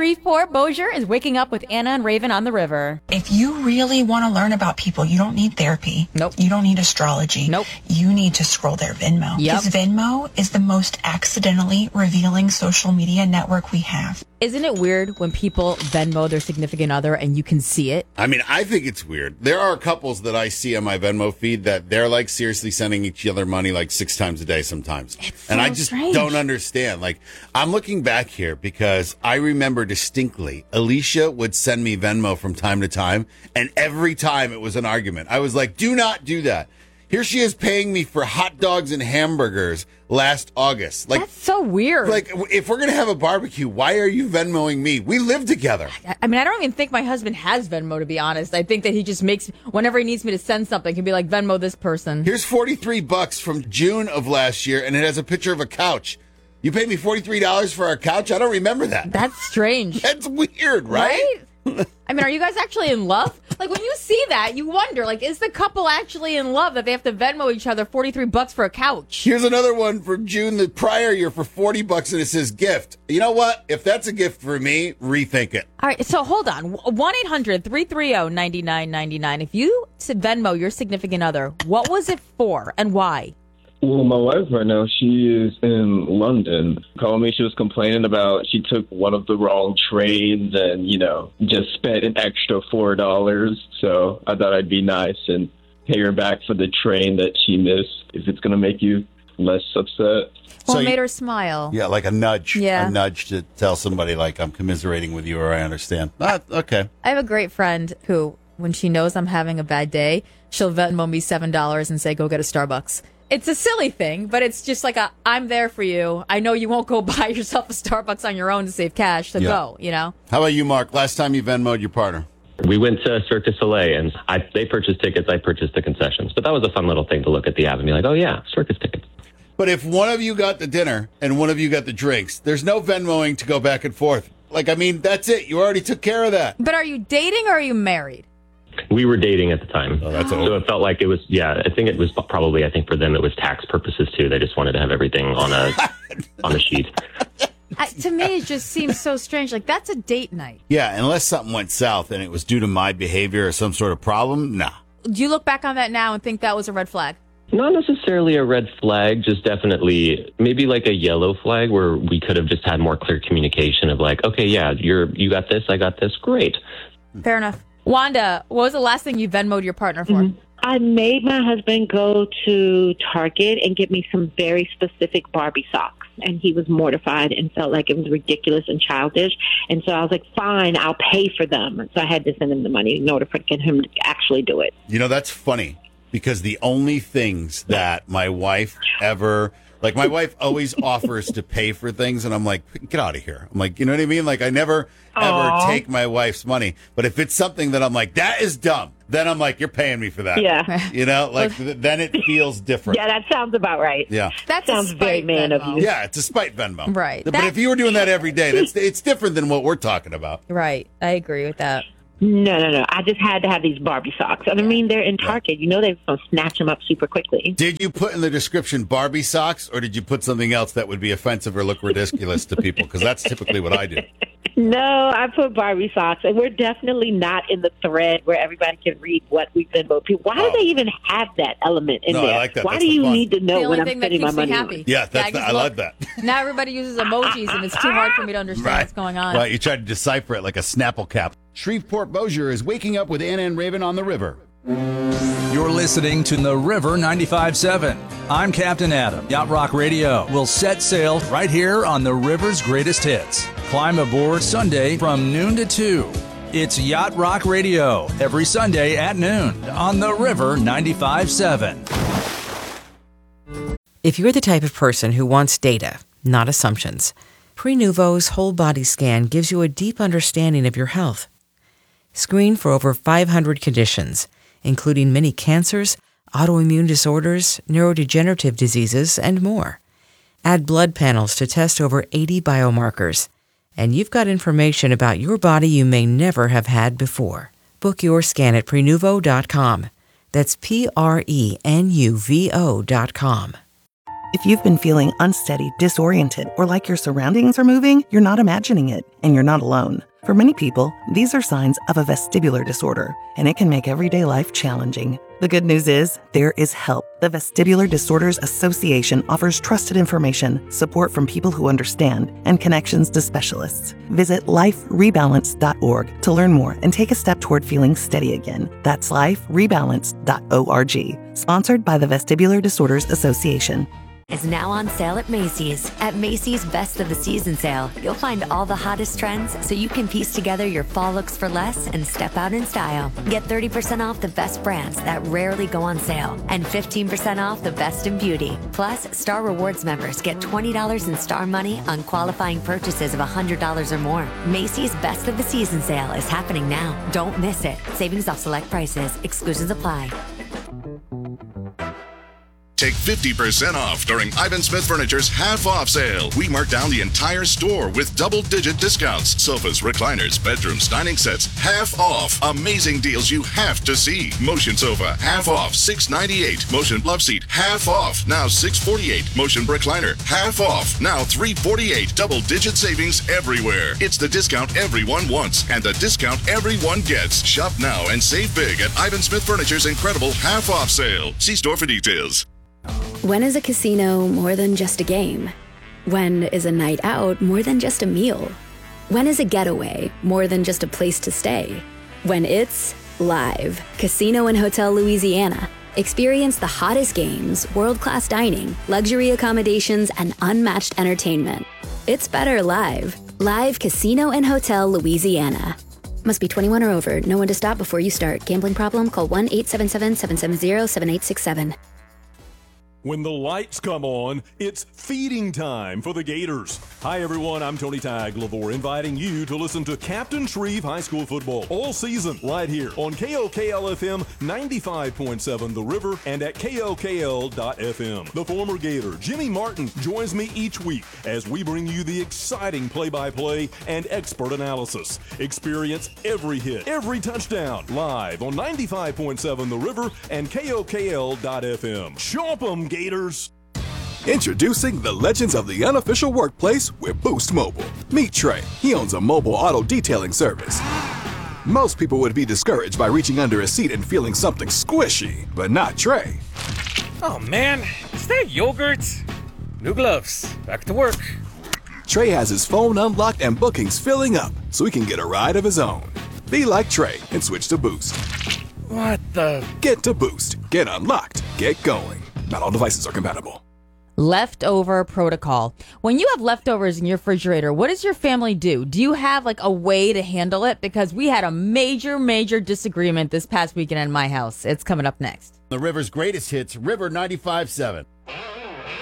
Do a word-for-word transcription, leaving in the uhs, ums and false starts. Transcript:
Shreveport Bossier is waking up with Anna and Raven on the river. If you really want to learn about people, you don't need therapy. Nope. You don't need astrology. Nope. You need to scroll their Venmo. Yep. Because Venmo is the most accidentally revealing social media network we have. Isn't it weird when people Venmo their significant other and you can see it? I mean, I think it's weird. There are couples that I see on my Venmo feed that they're like seriously sending each other money like six times a day sometimes. It's and so I just strange. don't understand. Like, I'm looking back here because I remember distinctly Alicia would send me Venmo from time to time, and every time it was an argument. I was like, do not do that. Here she is paying me for hot dogs and hamburgers last August. Like, That's so weird. Like, if we're going to have a barbecue, why are you Venmoing me? We live together. I mean, I don't even think my husband has Venmo, to be honest. I think that he just makes, whenever he needs me to send something, he'll be like, Venmo this person. Here's forty-three bucks from June of last year, and it has a picture of a couch. You paid me forty-three dollars for our couch? I don't remember that. That's strange. That's weird, right? Right? I mean, are you guys actually in love? Like, when you see that, you wonder, like, is the couple actually in love that they have to Venmo each other forty-three bucks for a couch? Here's another one from June the prior year for forty bucks, and it says gift. You know what? If that's a gift for me, rethink it. All right, so hold on. one eight hundred three three zero nine nine nine nine. If you said Venmo your significant other, what was it for and why? Well, my wife right now, she is in London. Called me, she was complaining about she took one of the wrong trains and, you know, just spent an extra four dollars. So I thought I'd be nice and pay her back for the train that she missed if it's going to make you less upset. Well, So it made you- her smile. Yeah, like a nudge. Yeah. A nudge to tell somebody, like, I'm commiserating with you or I understand. Ah, okay. I have a great friend who, when she knows I'm having a bad day, she'll Venmo me seven dollars and say, go get a Starbucks. It's a silly thing, but it's just like a, I'm there for you. I know you won't go buy yourself a Starbucks on your own to save cash, so Yeah. go, you know? How about you, Mark? Last time you Venmoed your partner? We went to Cirque du Soleil, and I, they purchased tickets. I purchased the concessions. But that was a fun little thing to look at the app and be like, oh, yeah, circus tickets. But if one of you got the dinner and one of you got the drinks, there's no Venmoing to go back and forth. Like, I mean, that's it. You already took care of that. But are you dating or are you married? We were dating at the time. Oh, that's so old. it felt like it was, yeah, I think it was probably, I think for them it was tax purposes too. They just wanted to have everything on a on a sheet. I, to me, it just seems so strange. Like, that's a date night. Yeah, unless something went south and it was due to my behavior or some sort of problem, nah. Do you look back on that now and think that was a red flag? Not necessarily a red flag, just definitely maybe like a yellow flag where we could have just had more clear communication of like, okay, yeah, you're you got this, I got this, great. Fair enough. Wanda, what was the last thing you Venmoed your partner for? Mm-hmm. I made my husband go to Target and get me some very specific Barbie socks. And he was mortified and felt like it was ridiculous and childish. And so I was like, fine, I'll pay for them. So I had to send him the money in order for get him to actually do it. You know, that's funny because the only things that my wife ever, like my wife always offers to pay for things. And I'm like, get out of here. I'm like, you know what I mean? Like I never, ever Aww. take my wife's money. But if it's something that I'm like, that is dumb, then I'm like, you're paying me for that. Yeah. You know, like th- then it feels different. Yeah, that sounds about right. Yeah. That sounds very man of you. Yeah, it's a spite Venmo. Right. But That- if you were doing that every day, that's it's different than what we're talking about. Right. I agree with that. No, no, no. I just had to have these Barbie socks. And I mean, they're in Target. You know they're going to snatch them up super quickly. Did you put in the description Barbie socks, or did you put something else that would be offensive or look ridiculous to people? Because that's typically what I do. No, I put Barbie socks. And we're definitely not in the thread where everybody can read what we've been voting people. Why Oh. do they even have that element in No, I there? like that. Why That's do the you fun. need to The know only when I'm thing that spending my keeps me money happy. on? Yeah, that's I the, just I look- love that. Now everybody uses emojis, and it's too hard for me to understand what's going on. Right, you tried to decipher it like a Snapple cap. Shreveport Bossier is waking up with Anna and Raven on the river. You're listening to The River ninety-five point seven. I'm Captain Adam. Yacht Rock Radio will set sail right here on the river's greatest hits. Climb aboard Sunday from noon to two. It's Yacht Rock Radio every Sunday at noon on The River ninety-five point seven. If you're the type of person who wants data, not assumptions, Prenuvo's whole body scan gives you a deep understanding of your health. Screen for over five hundred conditions, including many cancers, autoimmune disorders, neurodegenerative diseases, and more. Add blood panels to test over eighty biomarkers, and you've got information about your body you may never have had before. Book your scan at Prenuvo dot com. That's P R E N U V O dot com. If you've been feeling unsteady, disoriented, or like your surroundings are moving, you're not imagining it, and you're not alone. For many people, these are signs of a vestibular disorder, and it can make everyday life challenging. The good news is, there is help. The Vestibular Disorders Association offers trusted information, support from people who understand, and connections to specialists. Visit life rebalance dot org to learn more and take a step toward feeling steady again. That's life rebalance dot org. Sponsored by the Vestibular Disorders Association. Is now on sale at Macy's. At Macy's Best of the Season sale, you'll find all the hottest trends so you can piece together your fall looks for less and step out in style. Get thirty percent off the best brands that rarely go on sale and fifteen percent off the best in beauty. Plus, Star Rewards members get twenty dollars in Star Money on qualifying purchases of one hundred dollars or more. Macy's Best of the Season sale is happening now. Don't miss it. Savings off select prices. Exclusions apply. Take fifty percent off during Ivan Smith Furniture's half-off sale. We mark down the entire store with double-digit discounts. Sofas, recliners, bedrooms, dining sets, half off. Amazing deals you have to see. Motion sofa, half off, six ninety-eight. Motion love seat, half off, now six forty-eight. Motion recliner, half off, now three forty-eight. Double-digit savings everywhere. It's the discount everyone wants and the discount everyone gets. Shop now and save big at Ivan Smith Furniture's incredible half-off sale. See store for details. When is a casino more than just a game? When is a night out more than just a meal? When is a getaway more than just a place to stay? When it's live. Casino and Hotel Louisiana. Experience the hottest games, world-class dining, luxury accommodations, and unmatched entertainment. It's better live. Live Casino and Hotel Louisiana. Must be twenty-one or over. Know when to stop before you start. Gambling problem? Call one eight seven seven, seven seven zero, seven eight six seven. When the lights come on, it's feeding time for the Gators. Hi, everyone. I'm Tony Tagliavore, inviting you to listen to Captain Shreve High School football all season right here on K O K L F M ninety-five point seven The River and at K O K L dot F M. The former Gator, Jimmy Martin, joins me each week as we bring you the exciting play-by-play and expert analysis. Experience every hit, every touchdown, live on ninety-five point seven The River and K O K L dot F M. Chomp 'em, Gators. Introducing the legends of the unofficial workplace with Boost Mobile. Meet Trey. He owns a mobile auto detailing service. Most people would be discouraged by reaching under a seat and feeling something squishy, but not Trey. Oh man, is that yogurt? New gloves. Back to work. Trey has his phone unlocked and bookings filling up so he can get a ride of his own. Be like Trey and switch to Boost. What the? Get to Boost. Get unlocked. Get going. Not all devices are compatible. Leftover protocol. When you have leftovers in your refrigerator, what does your family do? Do you have like a way to handle it? Because we had a major, major disagreement this past weekend in my house. It's coming up next. The River's greatest hits, River ninety-five point seven.